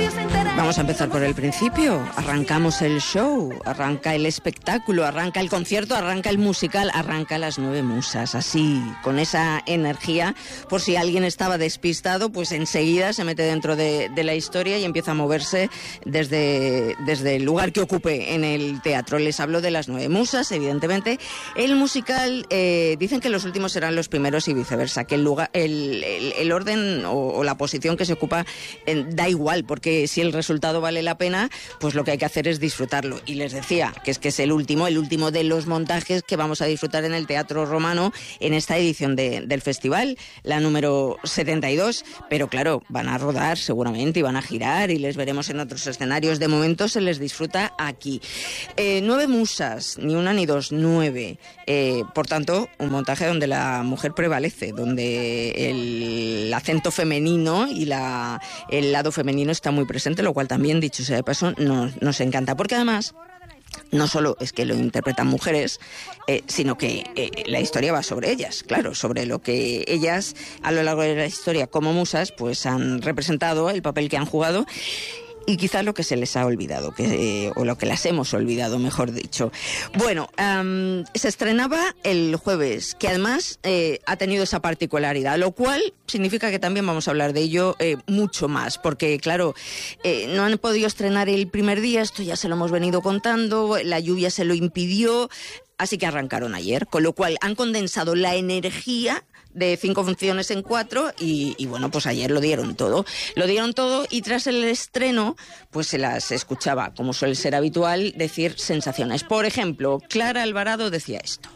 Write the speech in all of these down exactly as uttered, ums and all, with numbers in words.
Vamos a empezar por el principio. Arrancamos el show, arranca el espectáculo, arranca el concierto, arranca el musical, arranca Las Nueve Musas. Así, con esa energía, por si alguien estaba despistado, pues enseguida se mete dentro de, de la historia y empieza a moverse desde, desde el lugar que ocupe en el teatro. Les hablo de Las Nueve Musas, evidentemente. El musical, eh, dicen que los últimos serán los primeros y viceversa, que el, lugar, el, el, el orden o, o la posición que se ocupa eh, da igual, porque si el resultado vale la pena, pues lo que hay que hacer es disfrutarlo. Y les decía que es que es el último, el último de los montajes que vamos a disfrutar en el Teatro Romano en esta edición de, del festival, la número setenta y dos, pero claro, van a rodar seguramente y van a girar y les veremos en otros escenarios. De momento se les disfruta aquí. Eh, nueve musas, ni una ni dos, nueve. Eh, por tanto, un montaje donde la mujer prevalece, donde el acento femenino y la, el lado femenino está muy presente, lo cual también, dicho sea de paso, nos, nos encanta, porque además no solo es que lo interpretan mujeres, eh, sino que eh, la historia va sobre ellas, claro, sobre lo que ellas a lo largo de la historia como musas pues han representado, el papel que han jugado. Y quizás lo que se les ha olvidado, que, eh, o lo que las hemos olvidado, mejor dicho. Bueno, um, se estrenaba el jueves, que además eh, ha tenido esa particularidad, lo cual significa que también vamos a hablar de ello eh, mucho más, porque claro, eh, no han podido estrenar el primer día, esto ya se lo hemos venido contando, la lluvia se lo impidió, así que arrancaron ayer, con lo cual han condensado la energía de cinco funciones en cuatro y, y bueno, pues ayer lo dieron todo. Lo dieron todo y tras el estreno, pues se las escuchaba, como suele ser habitual, decir sensaciones. Por ejemplo, Clara Alvarado decía esto.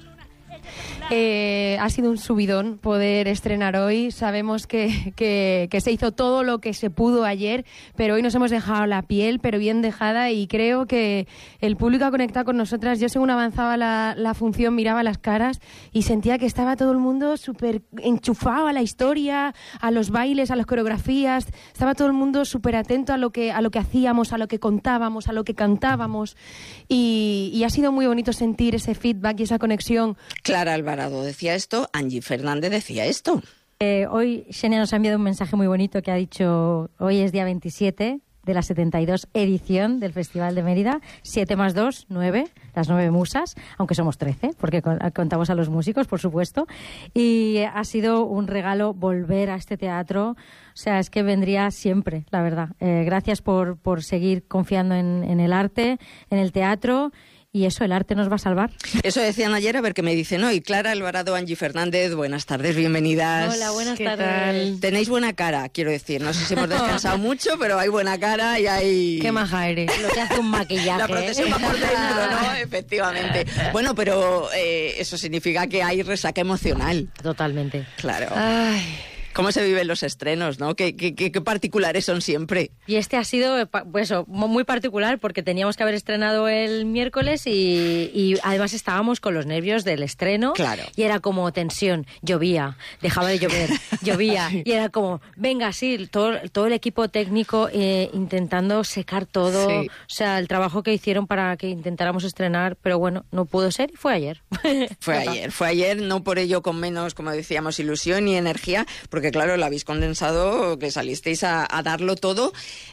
Eh, ha sido un subidón poder estrenar hoy. Sabemos que, que, que se hizo todo lo que se pudo ayer, pero hoy nos hemos dejado la piel, pero bien dejada, y creo que el público ha conectado con nosotras. Yo, según avanzaba la, la función, miraba las caras y sentía que estaba todo el mundo súper enchufado a la historia, a los bailes, a las coreografías. Estaba todo el mundo súper atento a lo que, a lo que hacíamos, a lo que contábamos, a lo que cantábamos, y, y ha sido muy bonito sentir ese feedback y esa conexión. Clara Alvarado decía esto, Angie Fernández decía esto. Eh, hoy Xenia nos ha enviado un mensaje muy bonito que ha dicho: hoy es día veintisiete de la setenta y dos edición del Festival de Mérida, siete más dos, nueve, las nueve musas, aunque somos trece, porque contamos a los músicos, por supuesto, y ha sido un regalo volver a este teatro. O sea, es que vendría siempre, la verdad. Eh, gracias por, por seguir confiando en, en el arte, en el teatro. Y eso, el arte nos va a salvar. Eso decían ayer, a ver qué me dicen hoy. Clara Alvarado, Angie Fernández, buenas tardes, bienvenidas. Hola, buenas ¿Qué tardes. tal? Tenéis buena cara, quiero decir. No sé si hemos descansado mucho, pero hay buena cara y hay... Qué maja eres. Lo que hace un maquillaje. La procesión va por dentro, ¿no? Efectivamente. Bueno, pero eh, eso significa que hay resaca emocional. Totalmente. Claro. Ay. ¿Cómo se viven los estrenos, no? ¿Qué, qué, qué particulares son siempre? Y este ha sido pues, muy particular porque teníamos que haber estrenado el miércoles y, y además estábamos con los nervios del estreno. Claro. Y era como tensión, llovía, dejaba de llover, llovía. Y era como, venga, sí, todo, todo el equipo técnico eh, intentando secar todo. Sí. O sea, el trabajo que hicieron para que intentáramos estrenar, pero bueno, no pudo ser y fue ayer. Fue ayer, fue ayer, no por ello con menos, como decíamos, ilusión y energía, porque claro, lo habéis condensado, que salisteis a, a darlo todo.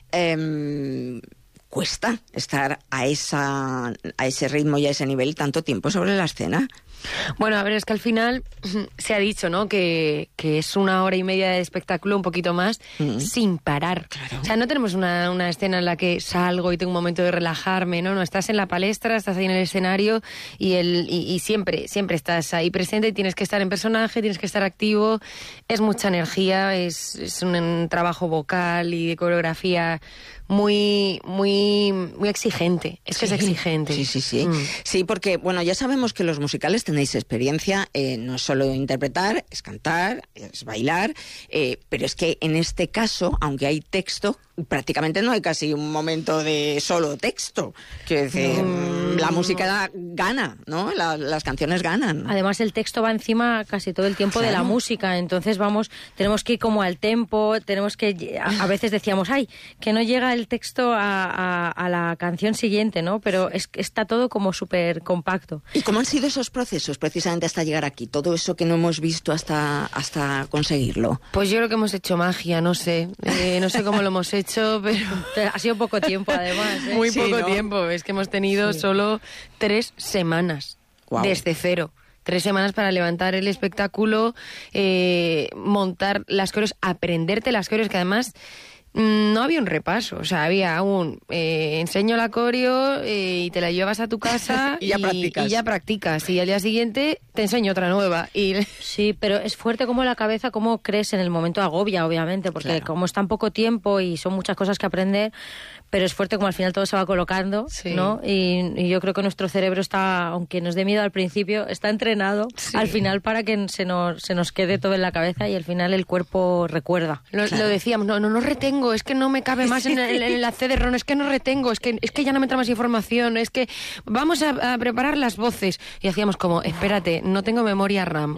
Eh, cuesta estar a, esa, a ese ritmo y a ese nivel tanto tiempo sobre la escena. Bueno, a ver, es que al final se ha dicho, ¿no?, que, que es una hora y media de espectáculo, un poquito más, mm. sin parar. Claro. O sea, no tenemos una, una escena en la que salgo y tengo un momento de relajarme, ¿no? No, estás en la palestra, estás ahí en el escenario y, el, y, y siempre, siempre estás ahí presente y tienes que estar en personaje, tienes que estar activo. Es mucha energía, es, es un, un trabajo vocal y de coreografía muy, muy, muy exigente. Es que sí. es exigente. Sí, sí, sí. Mm. Sí, porque, bueno, ya sabemos que los musicales tenéis experiencia, eh, no es solo interpretar, es cantar, es bailar, eh, pero es que en este caso, aunque hay texto, prácticamente no hay casi un momento de solo texto. Quiero decir, mm. la música gana, ¿no? La, las canciones ganan. Además, el texto va encima casi todo el tiempo claro. de la música, entonces vamos, tenemos que ir como al tempo, tenemos que, a, a veces decíamos, ay, que no llega el texto a, la, a la canción siguiente, ¿no? Pero es, está todo como súper compacto. ¿Y cómo han sido esos procesos precisamente hasta llegar aquí? Todo eso que no hemos visto hasta, hasta conseguirlo. Pues yo creo que hemos hecho magia, no sé. Eh, no sé cómo lo hemos hecho, pero... Ha sido poco tiempo, además. ¿eh? Muy Sí, poco ¿no? tiempo. Es que hemos tenido Sí. solo tres semanas Guau. desde cero. Tres semanas para levantar el espectáculo, eh, montar las coreos, aprenderte las coreos, que además mm, no había un repaso. O sea, había un eh, enseño la coreo eh, y te la llevas a tu casa Y ya practicas. y ya practicas. Y al día siguiente te enseño otra nueva. Y Sí, pero es fuerte como la cabeza, como crees en el momento agobia, obviamente, porque Claro. como es tan poco tiempo y son muchas cosas que aprender, pero es fuerte como al final todo se va colocando, Sí. ¿no? Y, y yo creo que nuestro cerebro está, aunque nos dé miedo al principio, está entrenado Sí. al final para que se nos, se nos quede todo en la cabeza y al final el cuerpo recuerda. Lo, lo decíamos, no, no, no retengo, es que no me cabe más en el, en el C D ROM, es que no retengo, es que, es que ya no me entra más información, es que vamos a, a preparar las voces. Y hacíamos como, espérate, no tengo memoria RAM,